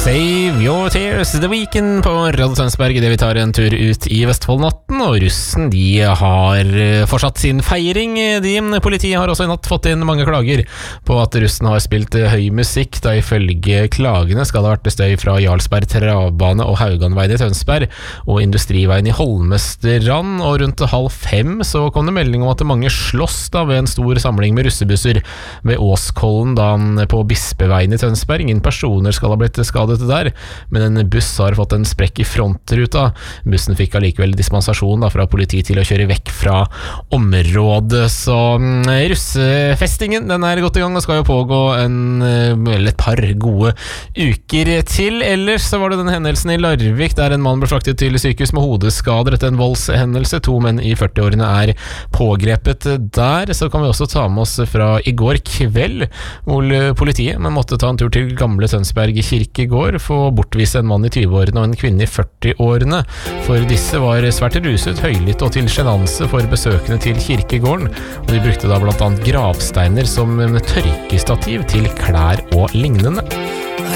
Save Your Tears, The Weekend på Radio Tønsberg. Det vi tar en tur ut i Vestfoldnatten, og russen de har fortsatt sin feiring. Politiet har også i natt fått inn mange klager på at russen har spilt høy musikk, da ifølge klagene skal det ha vært støy fra Jarlsberg travbane og Hauganveien i Tønsberg og Industriveien i Holmestrand. Og rundt 4:30 så kom det melding om at mange slåss da ved en stor samling med russebusser ved Åskollen da på Bispeveien i Tønsberg. Ingen personer skal ha blitt skadet der, men en buss har fått en sprekk i frontruta. Bussen fikk allikevel dispensasjon da fra politiet til å kjøre vekk fra området. Så russefestingen den er godt i gang og skal jo pågå et par gode uker til. Ellers så var det den hendelsen i Larvik der en mann ble fraktet til sykehus med hodeskader etter en voldshendelse. 2 menn i 40-årene er pågrepet der. Så kan vi også ta med oss fra i går kveld, hvor politiet måtte ta en tur til gamle Tønsberg kirkegård for å bortvise en mann i 20-årene og en kvinne i 40-årene. For disse var svært ruset, høylytte og til sjenanse for besøkende til kirkegården. Og de brukte da blant annet gravsteiner som tørkestativ til klær og lignende.